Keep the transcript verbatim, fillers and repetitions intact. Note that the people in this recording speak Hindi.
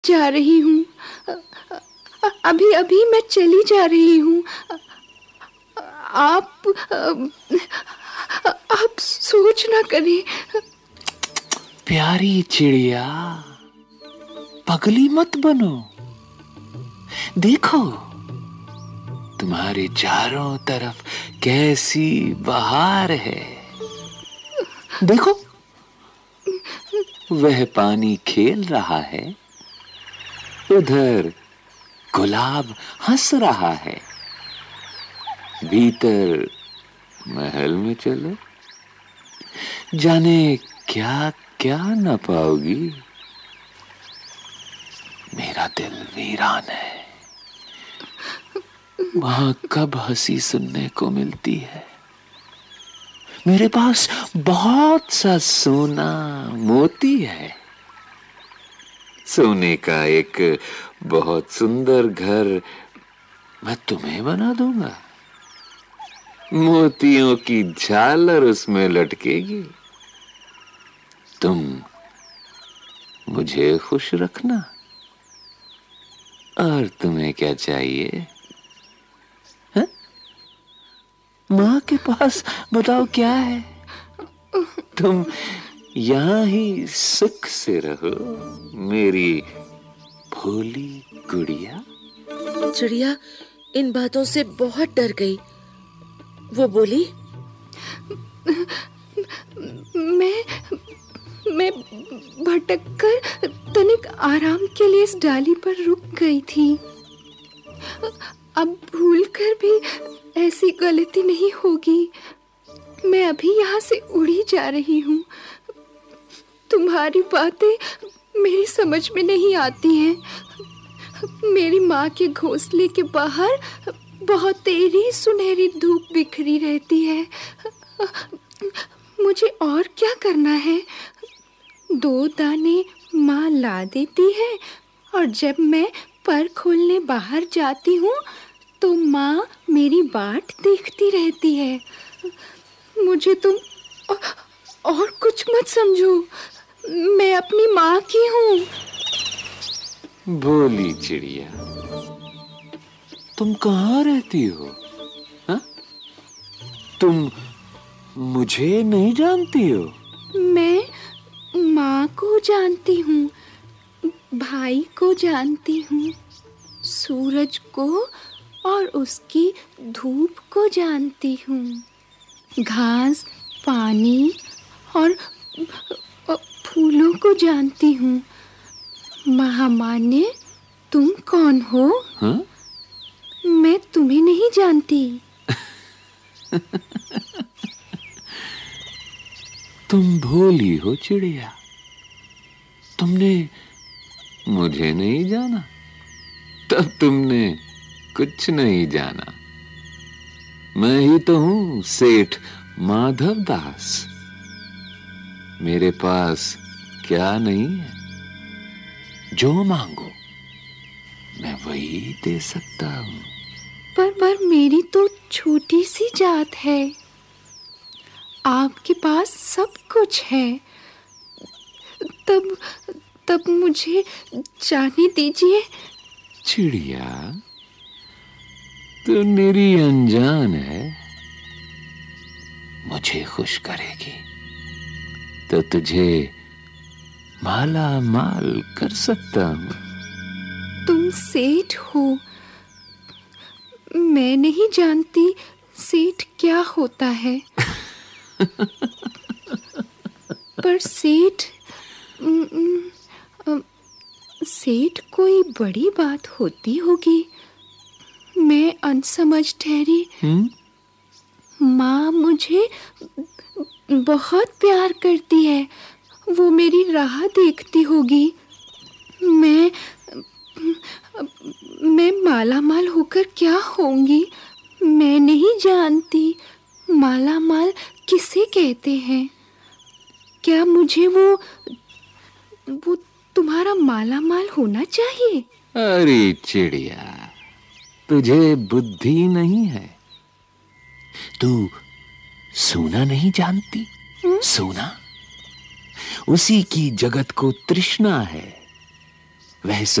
जा रही हूँ, अभी अभी मैं चली जा रही हूँ। आप आप सोच ना करें। प्यारी चिड़िया, पगली मत बनो। देखो तुम्हारे चारों तरफ कैसी बहार है। देखो वह पानी खेल रहा है, उधर गुलाब हंस रहा है। भीतर महल में चलो, जाने क्या क्या न पाओगी। मेरा दिल वीरान है, वहां कब हंसी सुनने को मिलती है। मेरे पास बहुत सा सोना मोती है। सोने का एक बहुत सुंदर घर मैं तुम्हें बना दूंगा। मोतियों की झालर उसमें लटकेगी। तुम मुझे खुश रखना। और तुम्हें क्या चाहिए? है? माँ के पास बताओ क्या है? तुम यहां ही सुख से रहो मेरी भोली गुड़िया। चिड़िया इन बातों से बहुत डर गई। वो बोली, मैं मैं भटक कर तनिक आराम के लिए इस डाली पर रुक गई थी। अब भूल कर भी ऐसी गलती नहीं होगी। मैं अभी यहाँ से उड़ी जा रही हूँ। तुम्हारी बातें मेरी समझ में नहीं आती हैं। मेरी माँ के घोंसले के बाहर बहुत तेरी सुनहरी धूप बिखरी रहती है। मुझे और क्या करना है? दो दाने माँ ला देती है और जब मैं पर खोलने बाहर जाती हूँ तो माँ मेरी बाट देखती रहती है। मुझे तुम और कुछ मत समझो, मैं अपनी माँ की हूँ। भोली चिड़िया, तुम कहाँ रहती हो? हा? तुम मुझे नहीं जानती हो? मैं माँ को जानती हूँ, भाई को जानती हूँ, सूरज को और उसकी धूप को जानती हूँ, घास, पानी और फूलों को जानती हूँ। महामान्य, तुम कौन हो? हा? मैं तुम्हें नहीं जानती। तुम भोली हो चिड़िया, तुमने मुझे नहीं जाना, तब तुमने कुछ नहीं जाना। मैं ही तो हूं सेठ माधव दास। मेरे पास क्या नहीं है, जो मांगो मैं वही दे सकता हूं। पर पर मेरी तो छोटी सी जात है, आपके पास सब कुछ है। तब तब मुझे जाने दीजिए। चिड़िया, तू मेरी अनजान है, मुझे खुश करेगी तो तुझे माला माल कर सकता हूं। तुम सेठ हो, मैं नहीं जानती सेठ क्या होता है। पर सेठ सेठ कोई बड़ी बात होती होगी। मैं अनसमझ ठहरी। माँ मुझे बहुत प्यार करती है, वो मेरी राह देखती होगी। मैं मैं मालामाल होकर क्या होंगी, मैं नहीं जानती। मालामाल किसे कहते हैं? क्या मुझे वो वो तुम्हारा मालामाल होना चाहिए? अरे चिड़िया, तुझे बुद्धि नहीं है। तू सोना नहीं जानती? हुँ? सोना, उसी की जगत को तृष्णा है। वह